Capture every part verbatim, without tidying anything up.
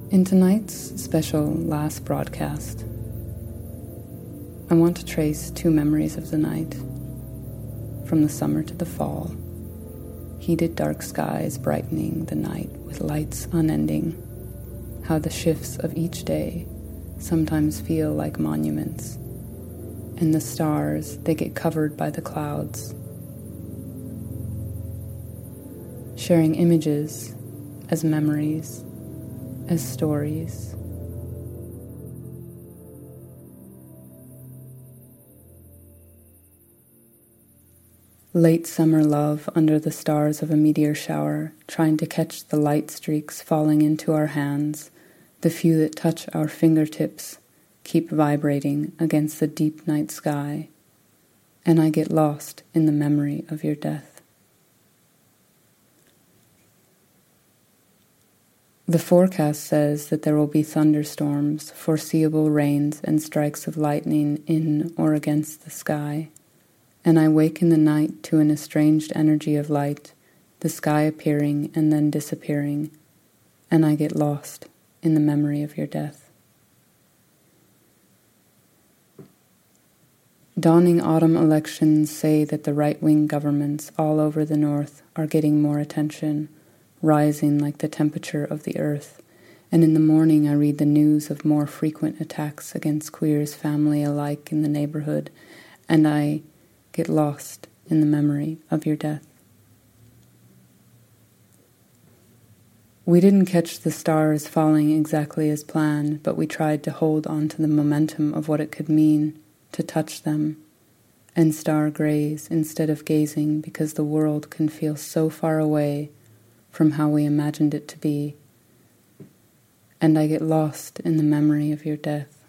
In tonight's special last broadcast, I want to trace two memories of the night, from the summer to the fall, heated dark skies brightening the night with lights unending, how the shifts of each day sometimes feel like monuments, and the stars, they get covered by the clouds. Sharing images as memories, as stories. Late summer love under the stars of a meteor shower, trying to catch the light streaks falling into our hands, the few that touch our fingertips keep vibrating against the deep night sky, and I get lost in the memory of your death. The forecast says that there will be thunderstorms, foreseeable rains, and strikes of lightning in or against the sky, and I wake in the night to an estranged energy of light, the sky appearing and then disappearing, and I get lost in the memory of your death. Dawning autumn elections say that the right-wing governments all over the North are getting more attention, rising like the temperature of the earth, and in the morning I read the news of more frequent attacks against queers family alike in the neighborhood, and I get lost in the memory of your death. We didn't catch the stars falling exactly as planned, but we tried to hold on to the momentum of what it could mean to touch them and star graze instead of gazing, because the world can feel so far away from how we imagined it to be, and I get lost in the memory of your death.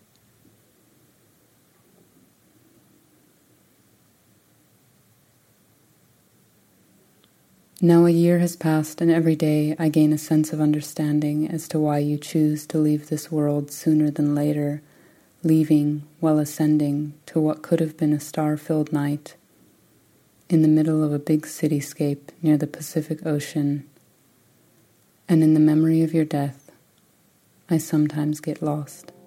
Now a year has passed, and every day I gain a sense of understanding as to why you choose to leave this world sooner than later, leaving while ascending to what could have been a star-filled night in the middle of a big cityscape near the Pacific Ocean, and in the memory of your death, I sometimes get lost.